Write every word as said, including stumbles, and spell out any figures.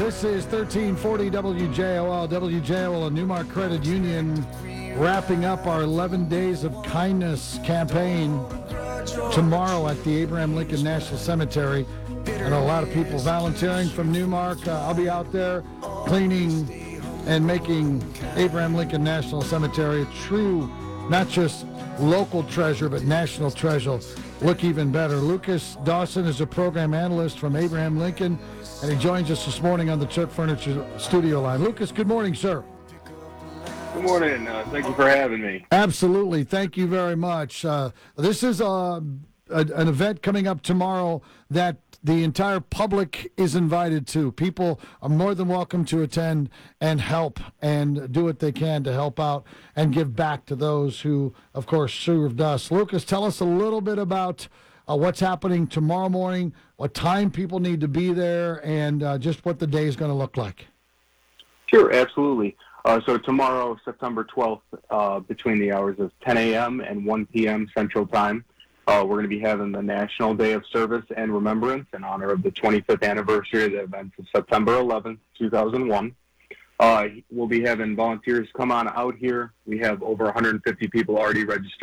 This is thirteen forty W J O L. W J O L and Newmark Credit Union wrapping up our eleven Days of Kindness campaign tomorrow at the Abraham Lincoln National Cemetery. And a lot of people volunteering from Newmark. Uh, I'll be out there cleaning and making Abraham Lincoln National Cemetery a true, not just local treasure, but national treasure look even better. Lucas Dawson is a program analyst from Abraham Lincoln, and he joins us this morning on the Chuck Furniture studio line. Lucas, good morning, sir. Good morning. Uh, thank you for having me. Absolutely. Thank you very much. Uh, this is a, a, an event coming up tomorrow that the entire public is invited to. People are more than welcome to attend and help and do what they can to help out and give back to those who, of course, served us. Lucas, tell us a little bit about uh, what's happening tomorrow morning, what time people need to be there, and uh, just what the day is going to look like. Sure, absolutely. Uh, so tomorrow, September twelfth, uh, between the hours of ten a.m. and one p.m. Central Time, uh, we're going to be having the National Day of Service and Remembrance in honor of the twenty-fifth anniversary of the events of September eleventh, two thousand one. Uh, we'll be having volunteers come on out here. We have over one hundred fifty people already registered